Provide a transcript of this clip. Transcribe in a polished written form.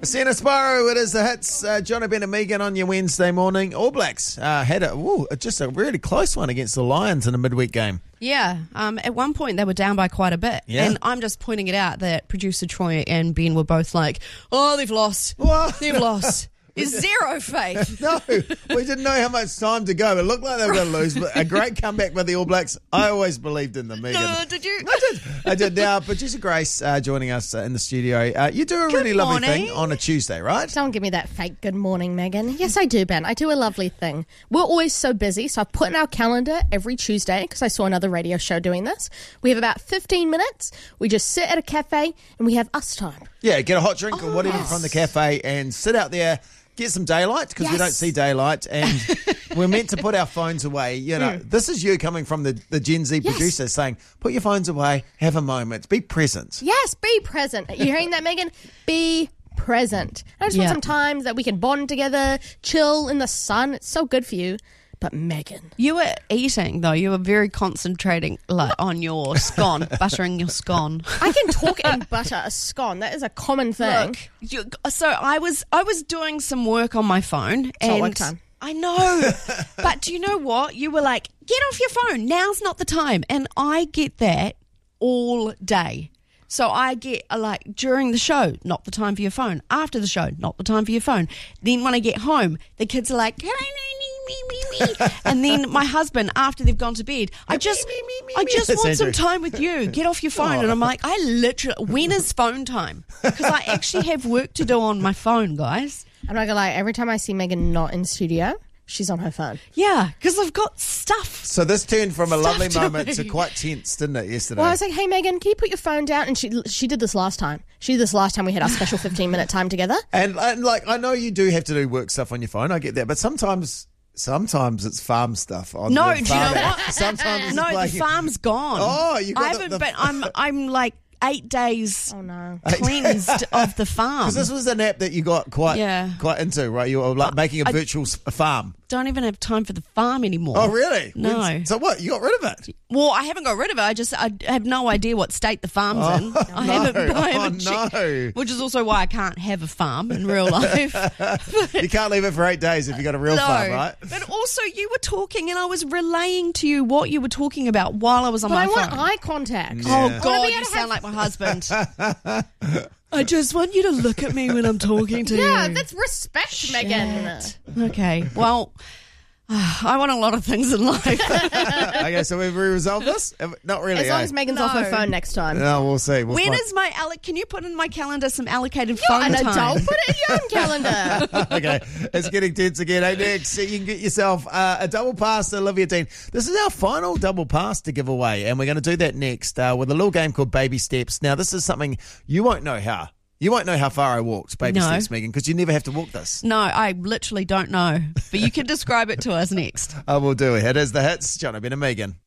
Sienna Sparrow, it is the hits. Johnny Ben and Megan on your Wednesday morning. All Blacks had just a really close one against the Lions in a midweek game. Yeah, at one point they were down by quite a bit. Yeah. And I'm just pointing it out that producer Troy and Ben were both like, oh, they've lost. What? They've lost. There's zero faith. No, we didn't know how much time to go. It looked like they were going to lose, but a great comeback by the All Blacks. I always believed in them, Megan. Did you? I did. Now, producer Grace joining us in the studio. You do a really lovely thing on a Tuesday, right? Don't give me that fake good morning, Megan. Yes, I do, Ben. I do a lovely thing. We're always so busy, so I've put in our calendar every Tuesday because I saw another radio show doing this. We have about 15 minutes. We just sit at a cafe and we have us time. Yeah, get a hot drink or whatever from the cafe and sit out there. Get some daylight because we don't see daylight, and we're meant to put our phones away. You know, this is you coming from the Gen Z producer saying, put your phones away, have a moment, be present. Yes, be present. Are you hearing that, Megan? Be present. I just want some time that we can bond together, chill in the sun. It's so good for you. But Megan, You were eating, though. You were very concentrating on your scone, buttering your scone. I can talk and butter a scone. That is a common thing. Look, so I was doing some work on my phone. Not And work time. I know. But do you know what? You were like, get off your phone. Now's not the time. And I get that all day. So I get during the show, not the time for your phone. After the show, not the time for your phone. Then when I get home, the kids are like, me. And then my husband, after they've gone to bed, I just want some time with you. Get off your phone. And I'm like, when is phone time? Because I actually have work to do on my phone, guys. I'm not gonna lie, every time I see Megan not in studio, she's on her phone. Yeah, because I've got stuff. So this turned from a lovely to moment me. to quite tense, didn't it, yesterday? Well, I was like, hey, Megan, can you put your phone down? And she did this last time. She did this last time we had our special 15-minute time together. And I know you do have to do work stuff on your phone. I get that. But sometimes it's farm stuff. On No, the do you know farm app. what? Sometimes it's No, like, the farm's gone. Oh, you got I haven't been. I'm like 8 days Oh, no. cleansed of the farm. because this was an app that you got quite into, right? You were like making a virtual farm. Don't even have time for the farm anymore. Oh, really? No. So what? You got rid of it? Well, I haven't got rid of it. I have no idea what state the farm's in. I haven't checked, no. which is also why I can't have a farm in real life. You can't leave it for 8 days if you got a real farm, right? But also, you were talking, and I was relaying to you what you were talking about while I was on But my I phone. want eye contact. Yeah. Oh, I wanna God, be able you to sound have- like my husband. I just want you to look at me when I'm talking to you. Yeah, that's respect, Megan. Okay, well, I want a lot of things in life. Okay, so we've resolved this? Not really. As long as Megan's off her No. phone next time. No, we'll see. We'll When find- is my can you put in my calendar some allocated phone An time? adult, put it in your own calendar. Okay, it's getting tense again. Hey, next, you can get yourself a double pass to Olivia Dean. This is our final double pass to give away, and we're going to do that next with a little game called Baby Steps. Now, this is something you won't know how. You won't know how far I walked, Baby No. Steps, Megan, because you never have to walk this. No, I literally don't know. But you can describe it to us next. I will do it. It is the hits. John, Ben and Megan.